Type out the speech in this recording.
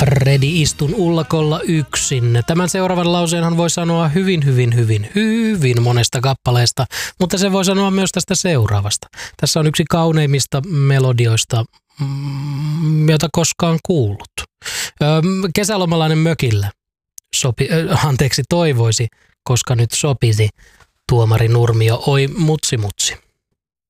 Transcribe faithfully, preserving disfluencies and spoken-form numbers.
Redi istun ullakolla yksin. Tämän seuraavan lauseenhan voi sanoa hyvin, hyvin, hyvin, hyvin monesta kappaleesta, mutta se voi sanoa myös tästä seuraavasta. Tässä on yksi kauneimmista melodioista, jota koskaan kuullut. Kesälomalainen mökillä. Sopi, äh, anteeksi, toivoisi, koska nyt sopisi. Tuomari Nurmio, oi mutsi mutsi.